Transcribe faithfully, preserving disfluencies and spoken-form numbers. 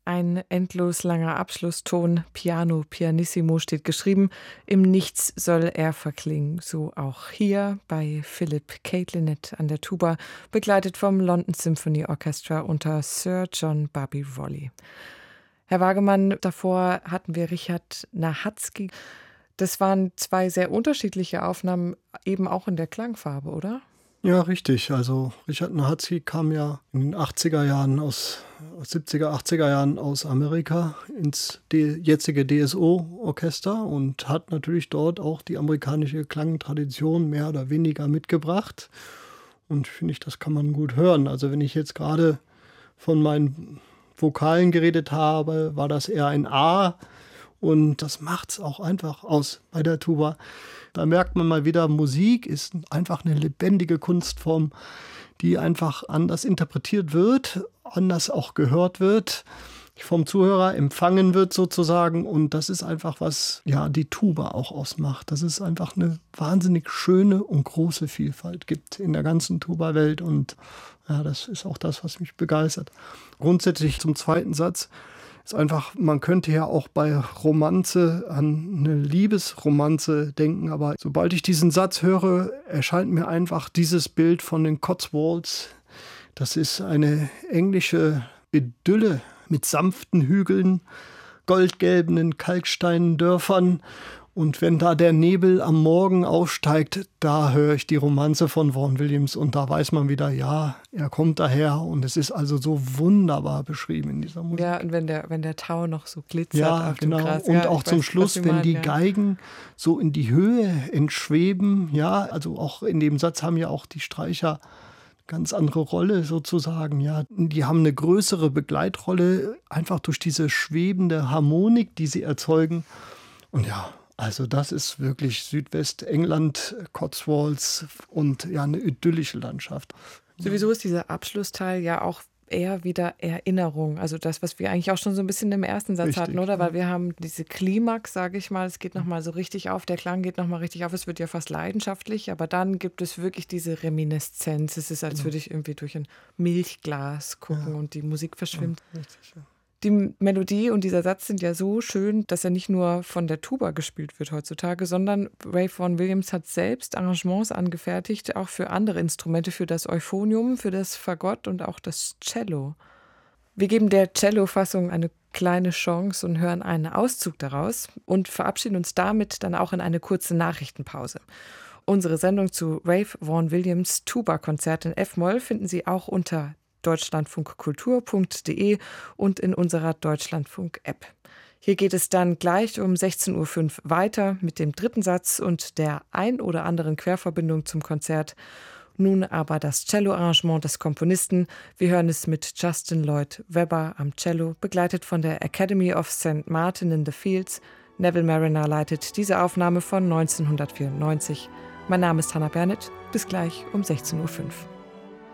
Ein endlos langer Abschlusston, Piano pianissimo steht geschrieben, im Nichts soll er verklingen. So auch hier bei Philip Caitlinett an der Tuba, begleitet vom London Symphony Orchestra unter Sir John Barbie Rowley. Herr Wagemann, davor hatten wir Richard Nahatzky. Das waren zwei sehr unterschiedliche Aufnahmen, eben auch in der Klangfarbe, oder? Ja, richtig. Also Richard Nahatzky kam ja in den achtziger Jahren aus, siebziger, achtziger Jahren aus Amerika ins D- jetzige D S O-Orchester und hat natürlich dort auch die amerikanische Klangtradition mehr oder weniger mitgebracht. Und finde ich, das kann man gut hören. Also wenn ich jetzt gerade von meinen Vokalen geredet habe, war das eher ein A. Und das macht's auch einfach aus bei der Tuba. Da merkt man mal wieder, Musik ist einfach eine lebendige Kunstform, die einfach anders interpretiert wird, anders auch gehört wird, vom Zuhörer empfangen wird sozusagen. Und das ist einfach, was ja die Tuba auch ausmacht. Dass es einfach eine wahnsinnig schöne und große Vielfalt gibt in der ganzen Tuba-Welt. Und ja, das ist auch das, was mich begeistert. Grundsätzlich zum zweiten Satz. Ist einfach, man könnte ja auch bei Romanze an eine Liebesromanze denken, aber sobald ich diesen Satz höre, erscheint mir einfach dieses Bild von den Cotswolds. Das ist eine englische Idylle mit sanften Hügeln, goldgelben Kalksteindörfern. Und wenn da der Nebel am Morgen aufsteigt, da höre ich die Romanze von Vaughan Williams und da weiß man wieder, ja, er kommt daher und es ist also so wunderbar beschrieben in dieser Musik. Ja, und wenn der, wenn der Tau noch so glitzert ja, auf genau. dem Gras. Und ja, auch zum weiß, Schluss, wenn meinen, die ja. Geigen so in die Höhe entschweben, ja, also auch in dem Satz haben ja auch die Streicher ganz andere Rolle sozusagen, ja. Die haben eine größere Begleitrolle, einfach durch diese schwebende Harmonik, die sie erzeugen. Und ja, also das ist wirklich Südwestengland, Cotswolds und ja eine idyllische Landschaft. Sowieso ist dieser Abschlussteil ja auch eher wieder Erinnerung. Also das, was wir eigentlich auch schon so ein bisschen im ersten Satz Richtig, hatten, oder? ja. Weil wir haben diese Klimax, sage ich mal, es geht nochmal so richtig auf, der Klang geht nochmal richtig auf, es wird ja fast leidenschaftlich, aber dann gibt es wirklich diese Reminiszenz. Es ist, als Genau. würde ich irgendwie durch ein Milchglas gucken Ja. und die Musik verschwimmt. Ja, richtig, ja. Die Melodie und dieser Satz sind ja so schön, dass er nicht nur von der Tuba gespielt wird heutzutage, sondern Ray Vaughan Williams hat selbst Arrangements angefertigt, auch für andere Instrumente, für das Euphonium, für das Fagott und auch das Cello. Wir geben der Cello-Fassung eine kleine Chance und hören einen Auszug daraus und verabschieden uns damit dann auch in eine kurze Nachrichtenpause. Unsere Sendung zu Ray Vaughan Williams Tuba-Konzert in F-Moll finden Sie auch unter deutschlandfunkkultur punkt de und in unserer Deutschlandfunk-App. Hier geht es dann gleich um sechzehn Uhr fünf weiter mit dem dritten Satz und der ein oder anderen Querverbindung zum Konzert. Nun aber das Cello-Arrangement des Komponisten. Wir hören es mit Justin Lloyd Webber am Cello, begleitet von der Academy of Saint Martin in the Fields. Neville Marriner leitet diese Aufnahme von neunzehnhundertvierundneunzig. Mein Name ist Hannah Bernett. Bis gleich um sechzehn Uhr fünf.